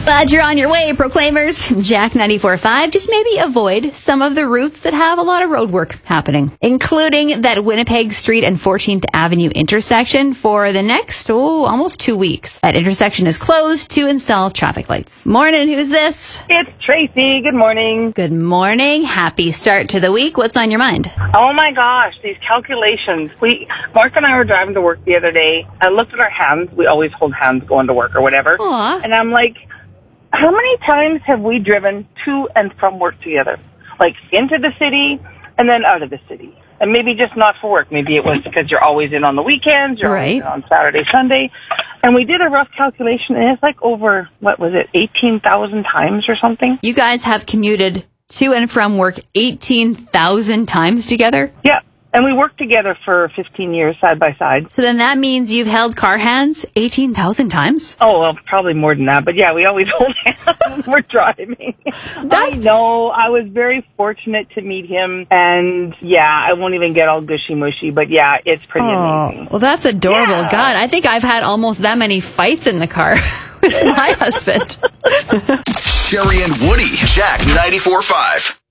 But you're on your way, Proclaimers. Jack 94.5. Just maybe avoid some of the routes that have a lot of road work happening, including that Winnipeg Street and 14th Avenue intersection for the next, almost 2 weeks. That intersection is closed to install traffic lights. Morning, who's this? It's Tracy. Good morning. Good morning. Happy start to the week. What's on your mind? Oh my gosh, these calculations. Mark and I were driving to work the other day. I looked at our hands. We always hold hands going to work or whatever. Aw. And I'm like, how many times have we driven to and from work together? Like into the city and then out of the city. And maybe just not for work. Maybe it was because you're always in on the weekends, you're always in on Saturday, Sunday. And we did a rough calculation, and it's like over, 18,000 times or something? You guys have commuted to and from work 18,000 times together? Yeah. And we worked together for 15 years side by side. So then that means you've held car hands 18,000 times? Oh, well, probably more than that. But yeah, we always hold hands when we're driving. I know. I was very fortunate to meet him. And yeah, I won't even get all gushy-mushy. But yeah, it's pretty amazing. Well, that's adorable. Yeah. God, I think I've had almost that many fights in the car with my husband. Sherry and Woody, Jack 94.5.